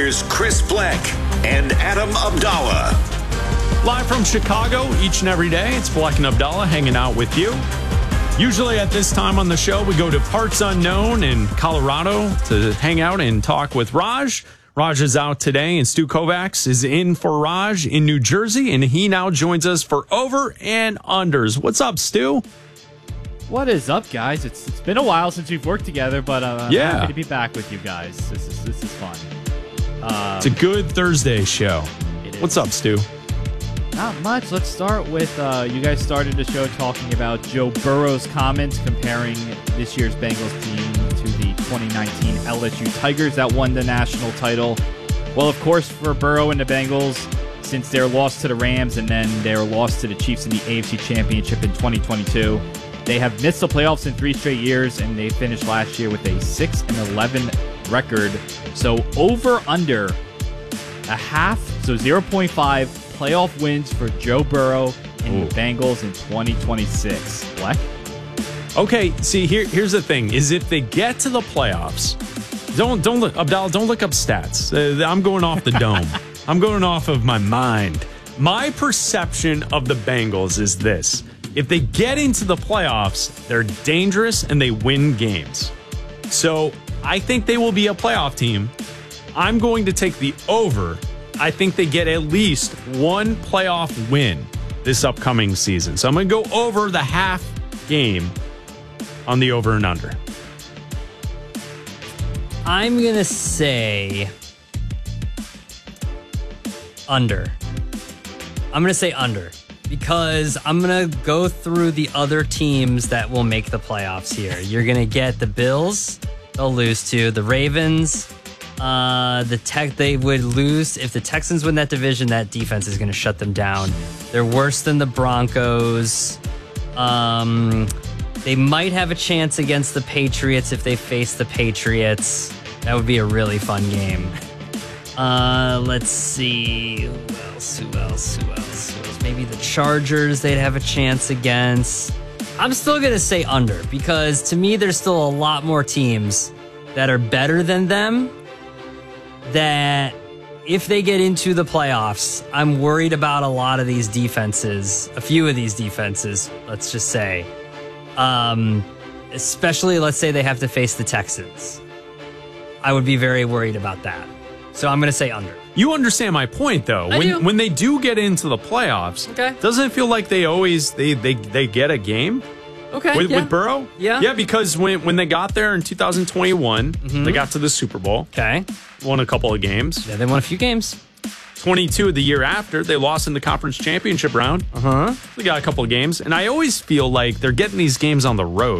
Here's Chris Black and Adam Abdallah. Live from Chicago each and every day, it's Black and Abdallah hanging out with you. Usually at this time on the show, we go to Parts Unknown in Colorado to hang out and talk with Raj. Raj is out today, and Stu Kovacs is in for Raj in New Jersey, and he now joins us for Over and Unders. What's up, Stu? What is up, guys? It's been a while since we've worked together, but I'm happy to be back with you guys. This is fun. It's a good Thursday show. What's up, Stu? Not much. Let's start with you guys started the show talking about Joe Burrow's comments comparing this year's Bengals team to the 2019 LSU Tigers that won the national title. Well, of course, for Burrow and the Bengals, since their loss to the Rams and then their loss to the Chiefs in the AFC Championship in 2022, they have missed the playoffs in 3 straight years, and they finished last year with a 6-11 record. So over under a half, so 0.5 playoff wins for Joe Burrow and the Bengals in 2026. Black? Okay, see, here's the thing, is if they get to the playoffs, don't look, Abdallah, don't look up stats. I'm going off the dome. I'm going off of my mind. My perception of the Bengals is this. If they get into the playoffs, they're dangerous and they win games. So I think they will be a playoff team. I'm going to take the over. I think they get at least one playoff win this upcoming season. So I'm going to go over the half game on the over and under. I'm going to say under. I'm going to say under because I'm going to go through the other teams that will make the playoffs here. You're going to get the Bills. They'll lose to the Ravens. They would lose if the Texans win that division. That defense is going to shut them down. They're worse than the Broncos. They might have a chance against the Patriots if they face the Patriots. That would be a really fun game. Let's see. Who else? Maybe the Chargers they'd have a chance against. I'm still going to say under because to me there's still a lot more teams that are better than them that if they get into the playoffs, I'm worried about a lot of these defenses, a few of these defenses, let's just say. Especially, let's say they have to face the Texans. I would be very worried about that. So I'm going to say under. You understand my point, though. When they do get into the playoffs, doesn't it feel like they always they get a game? With Burrow? Yeah, because when they got there in 2021, they got to the Super Bowl. Okay. Won a couple of games. Yeah, they won a few games. 22 the year after, they lost in the conference championship round. They got a couple of games. And I always feel like they're getting these games on the road.